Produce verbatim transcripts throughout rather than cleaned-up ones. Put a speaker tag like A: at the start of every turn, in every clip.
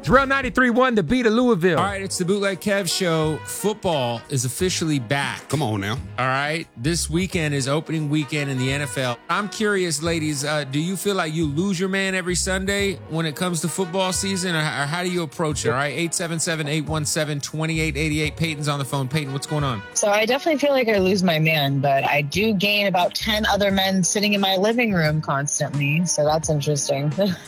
A: Terrell ninety-three point one, the beat of Louisville.
B: All right, it's the Bootleg Kev Show. Football is officially back.
C: Come on now.
B: All right, this weekend is opening weekend in the N F L. I'm curious, ladies, uh, do you feel like you lose your man every Sunday when it comes to football season, or, or how do you approach it? All right, eight seven seven, eight one seven, two eight eight eight. Peyton's on the phone. Peyton, what's going on?
D: So I definitely feel like I lose my man, but I do gain about ten other men sitting in my living room constantly, so that's interesting.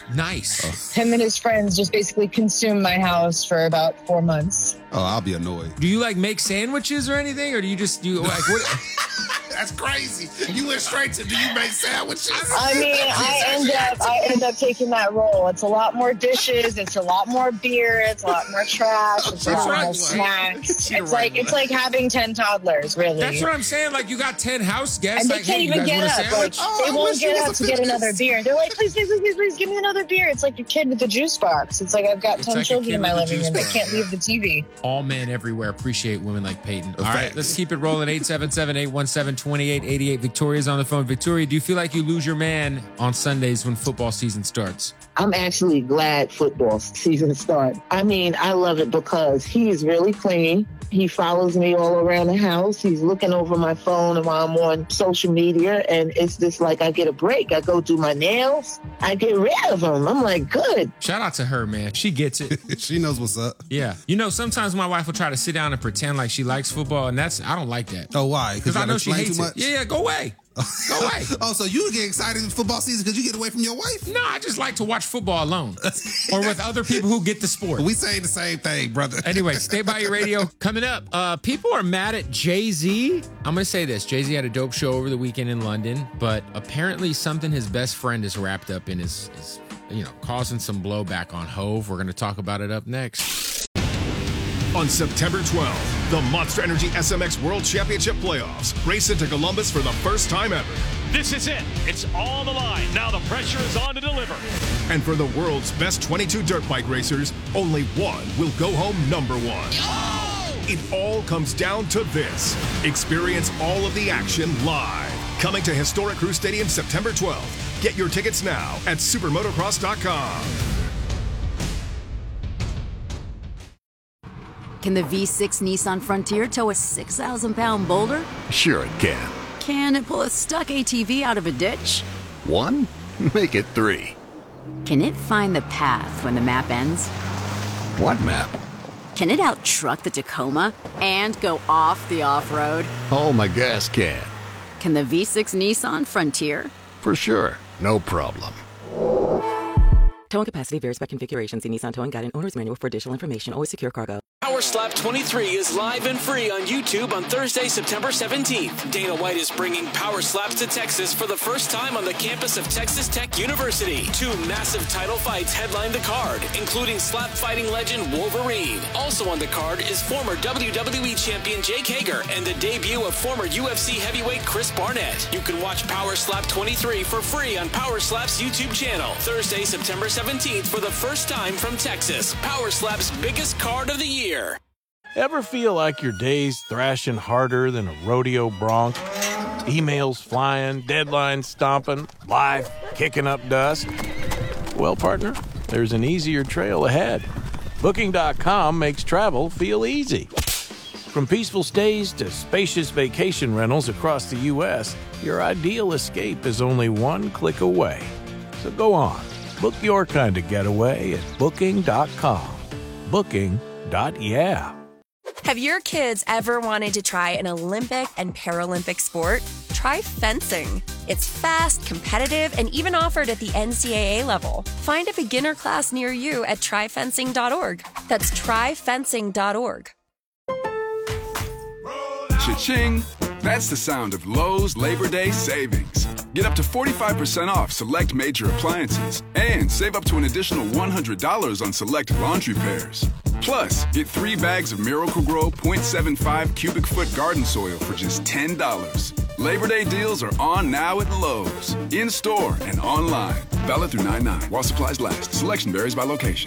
B: Nice.
D: Him and his friends just basically consume my house for about four months.
C: Oh, I'll be annoyed.
B: Do you like make sandwiches or anything, or do you just do like what?
C: That's crazy. You went straight to, do you make sandwiches?
D: I mean, I end up I end up taking that role. It's a lot more dishes. It's a lot more beer. It's a lot more trash. It's a lot
B: right.
D: more snacks.
B: You're
D: It's
B: right,
D: like it's
B: man.
D: like having ten toddlers, really.
B: That's what I'm saying. Like you got ten house guests,
D: And they
B: like,
D: can't
B: hey, you
D: even
B: guys
D: get
B: want a
D: up. Like,
B: sandwich?
C: Oh,
D: they
C: I
D: won't
C: wish you
D: get
C: was
D: up
C: a
D: to get another
C: feminist.
D: beer. They're like, please, please, please, please, please, give me another beer. It's like your kid with the juice box. It's like I've got
B: It's
D: ten
B: like a
D: children
B: kid
D: in my
B: with a
D: living
B: juice
D: room. They
B: box.
D: can't leave the T V.
B: All men everywhere appreciate women like Peyton. All
C: fact.
B: right, let's keep it rolling. eight seven seven, eight one seven, two eight eight eight. Victoria's on the phone. Victoria, do you feel like you lose your man on Sundays when football season starts?
E: I'm actually glad football season started. I mean, I love it because he's really clingy. He follows me all around the house. He's looking over my phone while I'm on social media. And it's just like I get a break. I go do my nails. I get rid of him. I'm like, good.
B: Shout out to her, man. She gets it.
C: She knows what's up.
B: Yeah. You know, sometimes my wife will try to sit down and pretend like she likes football, and that's, I don't like that.
C: Oh, why?
B: Because
C: you
B: I know
C: gotta
B: she
C: explain
B: hates
C: too
B: it.
C: much?
B: Yeah, yeah, go away. Go away.
C: Oh, so you get excited in football season because you get away from your wife?
B: No, I just like to watch football alone or with other people who get the sport.
C: We saying the same thing, brother.
B: Anyway, stay by your radio. Coming up, uh, people are mad at Jay-Z. I'm going to say this. Jay-Z had a dope show over the weekend in London, but apparently something his best friend is wrapped up in is, is you know, causing some blowback on Hove. We're going to talk about it up next.
F: On September twelfth, the Monster Energy S M X World Championship Playoffs race into Columbus for the first time ever.
G: This is it. It's all the line. Now the pressure is on to deliver.
F: And for the world's best twenty-two dirt bike racers, only one will go home number one. It all comes down to this. Experience all of the action live. Coming to historic Crew Stadium September twelfth. Get your tickets now at supermotocross dot com.
H: Can the V six Nissan Frontier tow a six thousand pound boulder?
I: Sure it can.
H: Can it pull a stuck A T V out of a ditch?
I: One? Make it three.
H: Can it find the path when the map ends?
I: What map?
H: Can it out-truck the Tacoma and go off the off-road?
I: Oh, my gas can.
H: Can the V six Nissan Frontier?
I: For sure. No problem.
J: Towing capacity varies by configuration. See Nissan Towing Guide and Owner's Manual for additional information. Always secure cargo.
K: Power Slap twenty-three is live and free on YouTube on Thursday, September seventeenth. Dana White is bringing Power Slaps to Texas for the first time on the campus of Texas Tech University. Two massive title fights headline the card, including slap fighting legend Wolverine. Also on the card is former W W E champion Jake Hager and the debut of former U F C heavyweight Chris Barnett. You can watch Power Slap twenty-three for free on Power Slap's YouTube channel. Thursday, September seventeenth for the first time from Texas. Power Slap's biggest card of the year.
L: Ever feel like your day's thrashing harder than a rodeo bronc? Emails flying, deadlines stomping, life kicking up dust? Well, partner, there's an easier trail ahead. Booking dot com makes travel feel easy. From peaceful stays to spacious vacation rentals across the U S, your ideal escape is only one click away. So go on, book your kind of getaway at Booking dot com. Booking. Dot yeah.
M: Have your kids ever wanted to try an Olympic and Paralympic sport? Try fencing. It's fast, competitive, and even offered at the N C double A level. Find a beginner class near you at try fencing dot org. That's try fencing dot org.
N: Cha-ching! That's the sound of Lowe's Labor Day savings. Get up to forty-five percent off select major appliances and save up to an additional one hundred dollars on select laundry pairs. Plus, get three bags of Miracle-Gro point seven five cubic foot garden soil for just ten dollars. Labor Day deals are on now at Lowe's, in-store and online. Valid through nine nine while supplies last. Selection varies by location.